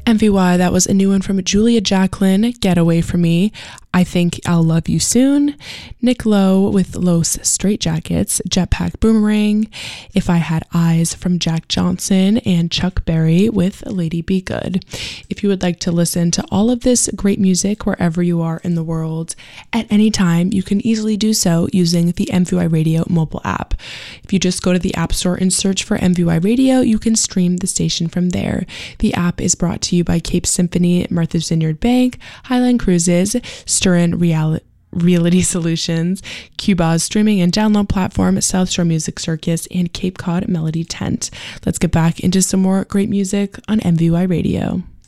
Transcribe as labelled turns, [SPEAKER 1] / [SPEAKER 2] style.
[SPEAKER 1] MVY, that was a new one from Julia Jacqueline, Get Away From Me. I Think I'll Love You Soon. Nick Lowe with Los Straitjackets, Jetpack Boomerang. If I Had Eyes from Jack Johnson, and Chuck Berry with Lady Be Good. If you would like to listen to all of this great music wherever you are in the world at any time, you can easily do so using the MVY Radio mobile app. If you just go to the App Store and search for MVY Radio, you can stream the station from there. The app is brought to you by Cape Symphony, Martha's Vineyard Bank, Highline Cruises, Sturin Reality Solutions, Cuba's streaming and download platform, South Shore Music Circus, and Cape Cod Melody Tent. Let's get back into some more great music on MVY Radio.